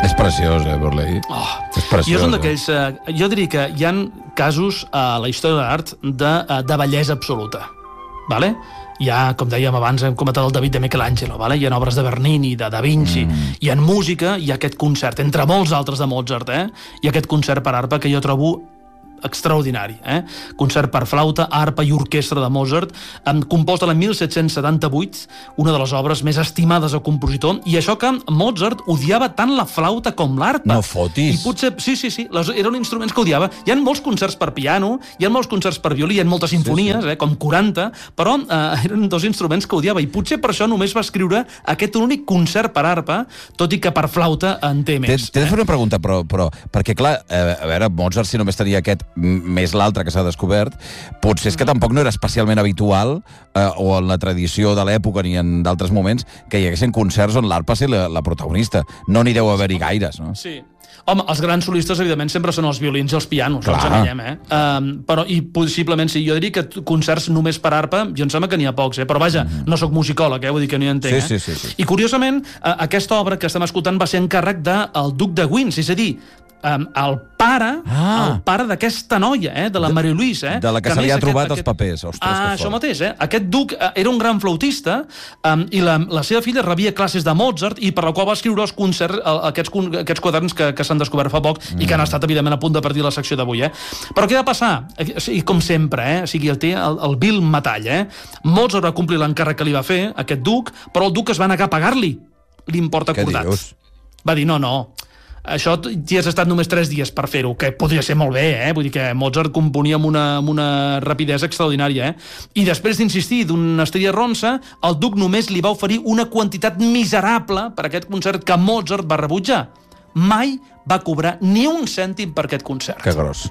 És preciós, Burley. És preciós. Jo són d'aquells... Jo diria que hi ha casos a la història de l'art de bellesa absoluta. Vale? Hi ha, com dèiem abans, hem comentat el David de Michelangelo, vale? Hi ha obres de Bernini, de Da Vinci, i en música hi ha aquest concert, entre molts altres de Mozart, hi ha aquest concert per arpa que jo trobo extraordinari, concert per flauta, arpa i orquestra de Mozart, compost l'any 1778, una de les obres més estimades al compositor, i això que Mozart odiava tant la flauta com l'arpa. No fotis. I potser, sí, eren instruments que odiava. Hi ha molts concerts per piano, hi ha molts concerts per violí, hi ha moltes sinfonies, com 40, però eren dos instruments que odiava, i potser per això només va escriure aquest únic concert per arpa, tot i que per flauta en té més. T'he de fer una pregunta, però perquè, clar, a veure, Mozart, si només tenia aquest més l'altre que s'ha descobert, potser és que tampoc no era especialment habitual o en la tradició de l'època ni en d'altres moments que hi haguessin concerts on l'arpa sigui la protagonista. No n'hi deu haver-hi gaires, no? Sí. Home, els grans solistes, evidentment, sempre són els violins i els pianos, no ens enganyem, però, i possiblement, sí, jo diria que concerts només per arpa, jo em sembla que n'hi ha pocs, però vaja, no sóc musicòleg, vull dir que no hi entenc, Sí. I, curiosament, aquesta obra que estem escoltant va ser encàrrec del duc de Guins, és a dir, el pare d'aquesta noia, de la Marie-Louise. De la que se li ha trobat els papers. Ostres, això mateix, Aquest duc era un gran flautista i la seva filla rebia classes de Mozart i per la qual va escriure els concerts, aquests quaderns que s'han descobert fa poc i que han estat, evidentment, a punt de partir la secció d'avui. Però què va passar? I com sempre, el vil metall. Mozart va complir l'encàrrec que li va fer, aquest duc, però el duc es va negar a pagar-li l'import acordat. Què dius? Va dir, no, això t'hi has estat només 3 dies per fer-ho, que podria ser molt bé, vull dir que Mozart componia amb una rapidesa extraordinària, I després d'insistir d'una estrella ronça, el duc només li va oferir una quantitat miserable per aquest concert que Mozart va rebutjar. Mai va cobrar ni un cèntim per aquest concert. Que gros.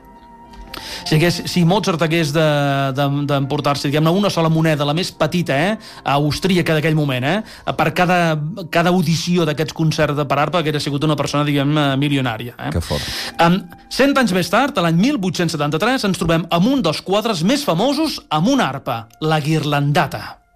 Si Mozart hagués d'emportar-se, diguem-ne, una sola moneda, la més petita, austríaca d'aquell moment, per cada audició d'aquests concerts per arpa, que hauria sigut una persona, diguem-ne, milionària. Que fort. 100 anys més tard, l'any 1873, ens trobem amb un dels quadres més famosos amb una arpa, la Ghirlandata.